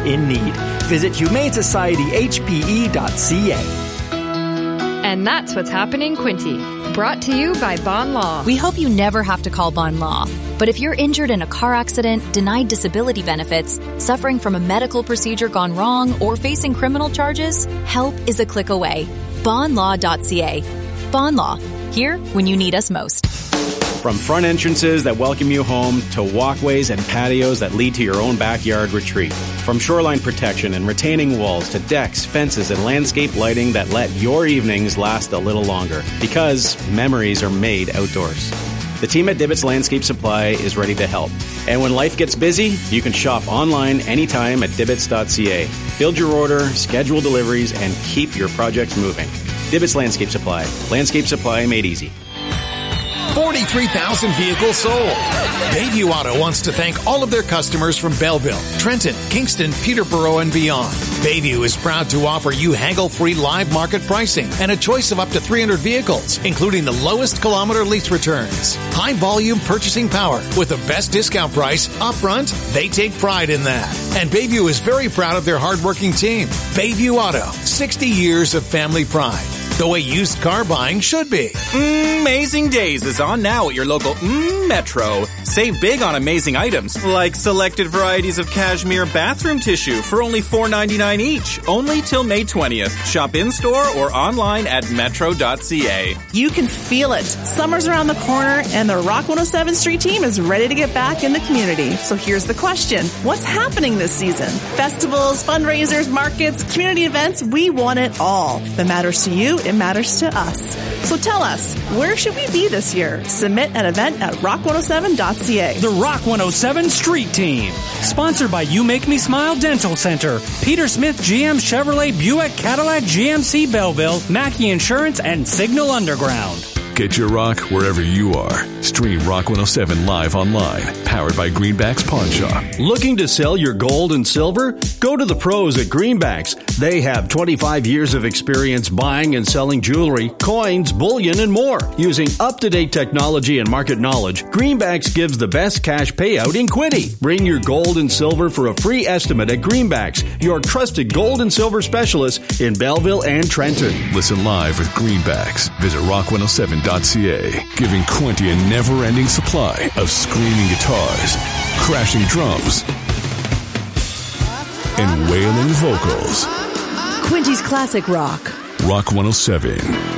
in need. Visit humanesociety.hpe.ca. And that's what's happening, Quinte. Brought to you by Bond Law. We hope you never have to call Bond Law. But if you're injured in a car accident, denied disability benefits, suffering from a medical procedure gone wrong, or facing criminal charges, help is a click away. Bondlaw.ca. Bond Law. Here when you need us most. From front entrances that welcome you home to walkways and patios that lead to your own backyard retreat. From shoreline protection and retaining walls to decks, fences, and landscape lighting that let your evenings last a little longer. Because memories are made outdoors. The team at Dibbets Landscape Supply is ready to help. And when life gets busy, you can shop online anytime at Dibbets.ca. Build your order, schedule deliveries, and keep your projects moving. Dibbets Landscape Supply. Landscape supply made easy. 43,000 vehicles sold. Bayview Auto wants to thank all of their customers from Belleville, Trenton, Kingston, Peterborough, and beyond. Bayview is proud to offer you haggle-free live market pricing and a choice of up to 300 vehicles, including the lowest kilometer lease returns. High volume purchasing power with the best discount price upfront. They take pride in that. And Bayview is very proud of their hardworking team. Bayview Auto, 60 years of family pride. The way used car buying should be. Amazing Days is on now at your local Metro. Save big on amazing items, like selected varieties of cashmere bathroom tissue for only $4.99 each, only till May 20th. Shop in-store or online at metro.ca. You can feel it. Summer's around the corner, and the Rock 107 Street team is ready to get back in the community. So here's the question. What's happening this season? Festivals, fundraisers, markets, community events, we want it all. If it matters to you, it matters to us. So tell us, where should we be this year? Submit an event at rock107.ca. The Rock 107 Street Team. Sponsored by You Make Me Smile Dental Center, Peter Smith GM Chevrolet Buick Cadillac GMC Belleville, Mackey Insurance, and Signal Underground. Get your rock wherever you are. Stream Rock 107 live online. Powered by Greenbacks Pawn Shop. Looking to sell your gold and silver? Go to the pros at Greenbacks. They have 25 years of experience buying and selling jewelry, coins, bullion, and more. Using up-to-date technology and market knowledge, Greenbacks gives the best cash payout in Quinte. Bring your gold and silver for a free estimate at Greenbacks, your trusted gold and silver specialist in Belleville and Trenton. Listen live with Greenbacks. Visit rock107.ca. Giving Quinte a never-ending supply of screaming guitars, crashing drums, and wailing vocals. Quinte's Classic Rock. Rock 107.